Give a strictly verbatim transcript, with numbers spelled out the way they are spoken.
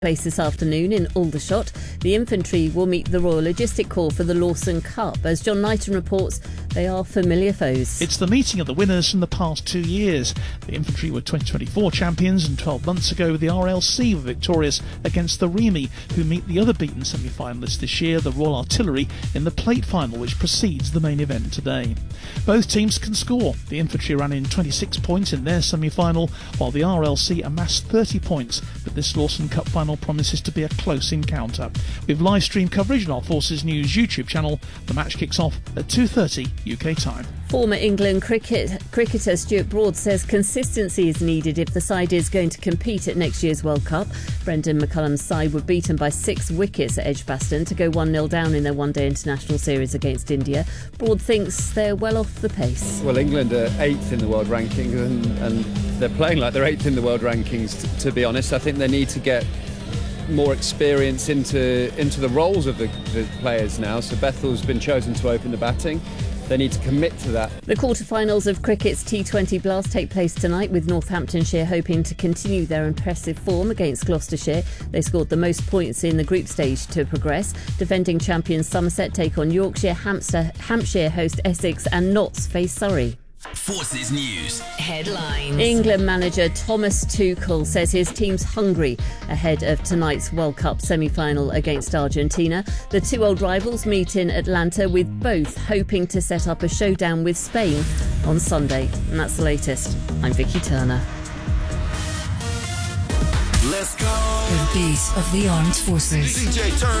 Place this afternoon in Aldershot. The infantry will meet the Royal Logistic Corps for the Lawson Cup. As John Knighton reports, they are familiar foes. It's the meeting of the winners from the past two years. The infantry were twenty twenty-four champions, and twelve months ago the R L C were victorious against the Remy, who meet the other beaten semi-finalists this year, the Royal Artillery, in the plate final which precedes the main event today. Both teams can score. The infantry ran in twenty-six points in their semi-final, while the R L C amassed thirty points, but this Lawson Cup final promises to be a close encounter. With live stream coverage on our Forces News YouTube channel, the match kicks off at two thirty U K time. Former England cricket cricketer Stuart Broad says consistency is needed if the side is going to compete at next year's World Cup. Brendan McCullum's side were beaten by six wickets at Edgbaston to go one nil down in their one-day international series against India. Broad thinks they're well off the pace. Well, England are eighth in the world rankings, and, and they're playing like they're eighth in the world rankings, t- to be honest. I think they need to get more experience into into the roles of the, the players now. So Bethel's been chosen to open the batting. They need to commit to that. The quarter-finals of cricket's T twenty Blast take place tonight, with Northamptonshire hoping to continue their impressive form against Gloucestershire. They scored the most points in the group stage to progress. Defending champions Somerset take on Yorkshire, Hampshire, Hampshire host Essex, and Notts face Surrey. Forces News headlines. England manager Thomas Tuchel says his team's hungry ahead of tonight's World Cup semi-final against Argentina. The two old rivals meet in Atlanta, with both hoping to set up a showdown with Spain on Sunday. And that's the latest. I'm Vicky Turner. Let's go. The beat of the armed forces. D J Turner.